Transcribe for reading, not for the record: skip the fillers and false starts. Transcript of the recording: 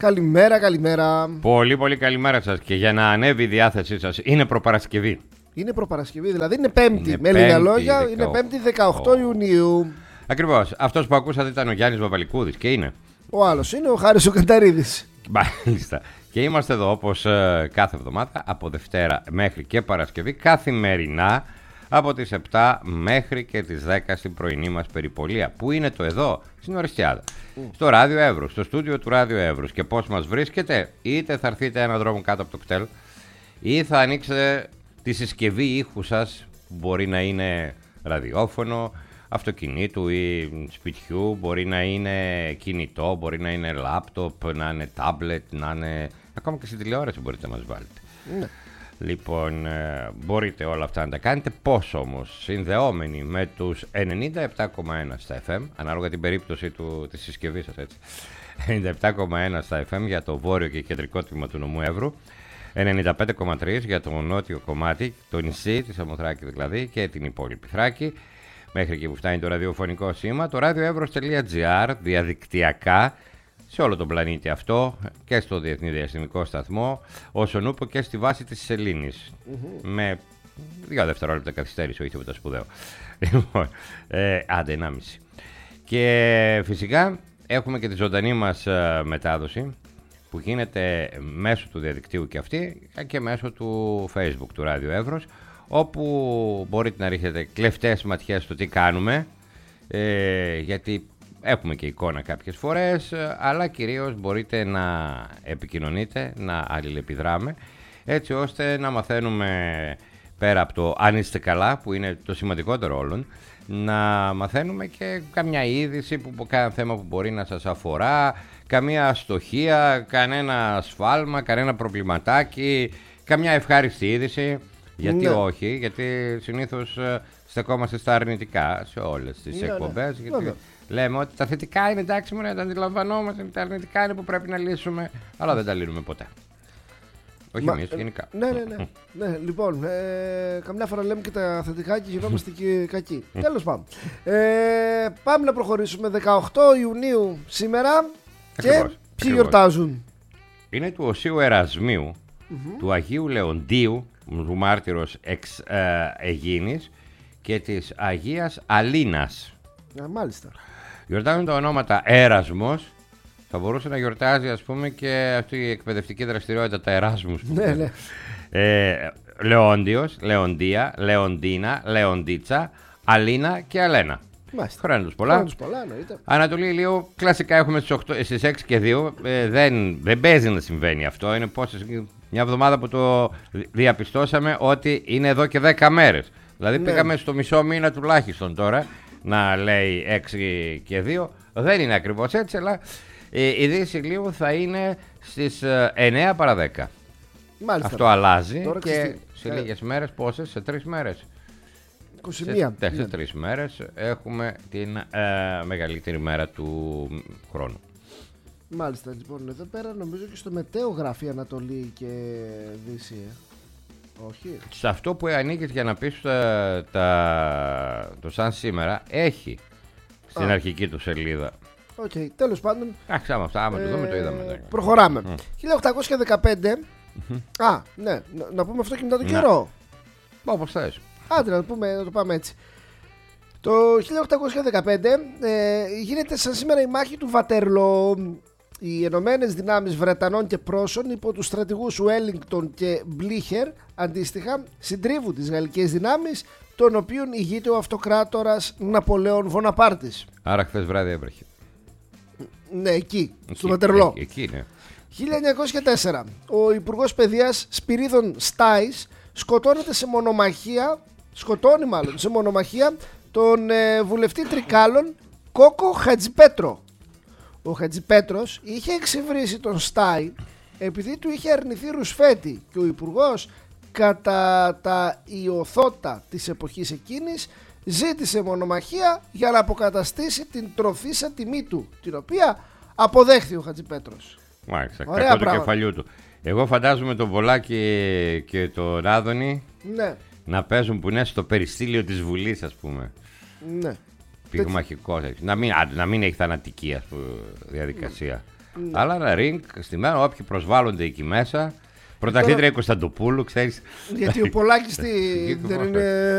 Καλημέρα, καλημέρα. Πολύ πολύ καλημέρα σας. Και για να ανέβει η διάθεσή σας, είναι προπαρασκευή. Είναι προπαρασκευή, δηλαδή είναι Πέμπτη. Είναι με λίγα Πέμπτη, λόγια, 18. είναι Πέμπτη 18 Ιουνίου. Ακριβώς. Αυτός που ακούσατε ήταν ο Γιάννης Βαβαλικούδης και είναι. Ο άλλος είναι ο Χάρης ο Καταρίδης. Μάλιστα. Και είμαστε εδώ όπως κάθε εβδομάδα, από Δευτέρα μέχρι και Παρασκευή, καθημερινά από τις 7 μέχρι και τις 10 στην πρωινή μας περιπολία. Πού είναι το εδώ? Στην Ορεστιάδα. Στο Ράδιο Εύρους, στο στούντιο του Ράδιο Εύρους. Και πώς μας βρίσκεται? Είτε θα έρθετε έναν δρόμο κάτω από το κτέλ, ή θα ανοίξετε τη συσκευή ήχου σας, που μπορεί να είναι ραδιόφωνο, αυτοκινήτου ή σπιτιού, μπορεί να είναι κινητό, μπορεί να είναι λάπτοπ, να είναι τάμπλετ, να είναι... Ακόμα και στην τηλεόραση μπορείτε να μας βάλετε. Ναι. Λοιπόν, μπορείτε όλα αυτά να τα κάνετε. Πώς όμως? Συνδεόμενοι με τους 97,1 στα FM, ανάλογα την περίπτωση της συσκευής σας, έτσι. 97,1 στα FM για το βόρειο και κεντρικό τμήμα του νομού Εύρου, 95,3 για το νότιο κομμάτι, το νησί της Σαμοθράκη δηλαδή και την υπόλοιπη Θράκη, μέχρι εκεί που φτάνει το ραδιοφωνικό σήμα, το radioevros.gr διαδικτυακά σε όλο τον πλανήτη αυτό, και στο Διεθνή Διαστημικό Σταθμό, όσον ούπο και στη βάση της Σελήνης. Με 2 δευτερόλεπτα καθυστέρηση, όχι τίποτα σπουδαίο. Λοιπόν, άντε 1,5. Και φυσικά έχουμε και τη ζωντανή μας μετάδοση, που γίνεται μέσω του διαδικτύου και αυτή, και μέσω του Facebook του Ράδιο Εύρος, όπου μπορείτε να ρίχνετε κλεφτές ματιές στο τι κάνουμε, γιατί έχουμε και εικόνα κάποιες φορές, αλλά κυρίως μπορείτε να επικοινωνείτε, να αλληλεπιδράμε, έτσι ώστε να μαθαίνουμε, πέρα από το αν είστε καλά, που είναι το σημαντικότερο όλων, να μαθαίνουμε και καμιά είδηση, κάνα θέμα που μπορεί να σας αφορά, καμία αστοχία, κανένα σφάλμα, κανένα προβληματάκι, καμιά ευχάριστη είδηση. Γιατί όχι? Γιατί συνήθως στεκόμαστε στα αρνητικά σε όλες τις εκπομπές. Γιατί λέμε ότι τα θετικά είναι εντάξει, μόνο τα αντιλαμβανόμαστε, τα αρνητικά είναι που πρέπει να λύσουμε, αλλά δεν τα λύνουμε ποτέ. Όχι εμείς, γενικά. Ναι, λοιπόν, καμιά φορά λέμε και τα θετικά και γινόμαστε και κακοί. Τέλος πάντων. Πάμε να προχωρήσουμε. 18 Ιουνίου σήμερα. Και ποιοι γιορτάζουν? Είναι του Οσίου Ερασμίου, του Αγίου Λεοντίου, του μάρτυρος εξ Αιγίνης, και της Αγίας Αλίνας. Μάλιστα. Γιορτάζουν τα ονόματα Έρασμος. Θα μπορούσε να γιορτάζει, ας πούμε, και αυτή η εκπαιδευτική δραστηριότητα, τα Εράσμους. Ναι. Λεόντιος, Λεοντία, Λεοντίνα, Λεοντίτσα, Αλίνα και Αλένα. Χρόνια τους πολλά. Ανατολή Ηλίου, κλασικά έχουμε στις 6 και 2. Δεν παίζει να συμβαίνει αυτό. Είναι μια εβδομάδα που το διαπιστώσαμε ότι είναι εδώ και 10 μέρες. Δηλαδή πήγαμε στο μισό μήνα τουλάχιστον τώρα να λέει 6 και 2. Δεν είναι ακριβώς έτσι, αλλά η Δύση Ηλίου θα είναι στις 9 παρά 10. Μάλιστα. Αυτό αλλάζει τώρα και σε λίγες μέρες, πόσες? Σε 3 μέρες. 21. Σε 3 μέρες έχουμε την μεγαλύτερη μέρα του χρόνου. Μάλιστα, λοιπόν, εδώ πέρα νομίζω και στο μετέο γράφει Ανατολή και Δύση. Όχι. Σε αυτό που ανοίγεις για να πεις το σαν σήμερα, έχει στην αρχική του σελίδα. Οκ, τέλος πάντων. Άμα το δούμε, το είδαμε. Προχωράμε. 1815. Ναι, να πούμε αυτό και μετά τον καιρό. Όπως θες. Άντε να το πάμε έτσι. Το 1815 γίνεται σαν σήμερα η μάχη του Βατερλό. Οι Ενωμένες Δυνάμεις Βρετανών και Πρώσων υπό τους στρατηγούς Ουέλινγκτον και Μπλίχερ αντίστοιχα συντρίβουν τις γαλλικές δυνάμεις, των οποίων ηγείται ο αυτοκράτορας Ναπολέων Βοναπάρτης. Άρα χθες βράδυ έβρεχε. Ναι, εκεί στο Βατερλό. Εκεί, ναι. 1904 ο Υπουργός Παιδείας Σπυρίδων Στάις σκοτώνει σε μονομαχία τον βουλευτή Τρικάλων Κόκο Χατζιπέτρο. Ο Χατζιπέτρος είχε εξυβρίσει τον Στάι επειδή του είχε αρνηθεί ρουσφέτη, και ο Υπουργός, κατά τα ιωθώτα της εποχής εκείνης, ζήτησε μονομαχία για να αποκαταστήσει την τροφίσα τιμή του, την οποία αποδέχθη ο Χατζιπέτρος. Μάλιστα, κακό του κεφαλιού του. Εγώ φαντάζομαι τον Βολάκη και τον Άδωνη να παίζουν που είναι στο περιστήλιο της Βουλής, ας πούμε. Ναι. πυγμαχικό. Να μην έχει θανατική διαδικασία. Αλλά ένα ring στη μέρα, όποιοι προσβάλλονται εκεί μέσα. Πρωταθλήτρια η Κωνσταντοπούλου, ξέρεις. Γιατί ο Πολάκης δεν είναι.